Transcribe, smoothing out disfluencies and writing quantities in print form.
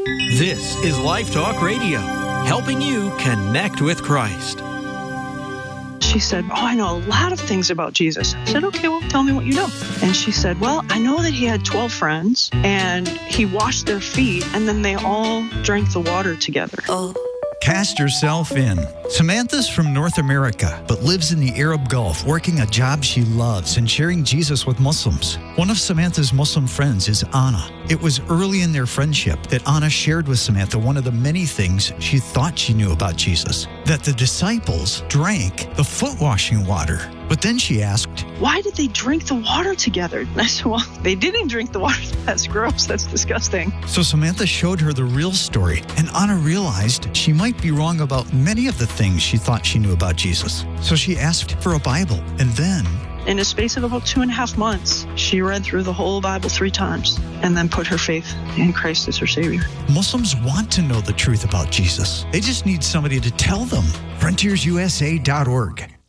This is Life Talk Radio, helping you connect with Christ. She said, I know a lot of things about Jesus. I said, okay, well, tell me what you know. And she said, well, I know that he had 12 friends and he washed their feet and then they all drank the water together. Cast yourself in. Samantha's from North America, but lives in the Arab Gulf, working a job she loves and sharing Jesus with Muslims. One of Samantha's Muslim friends is Anna. It was early in their friendship that Anna shared with Samantha one of the many things she thought she knew about Jesus, that the disciples drank the foot washing water. But then she asked, why did they drink the water together? And I said, well, they didn't drink the water. That's gross. That's disgusting. So Samantha showed her the real story, and Anna realized she might be wrong about many of the things she thought she knew about Jesus. So she asked for a Bible, and then, in a space of about 2.5 months, she read through the whole Bible 3 times and then put her faith in Christ as her Savior. Muslims want to know the truth about Jesus. They just need somebody to tell them. FrontiersUSA.org.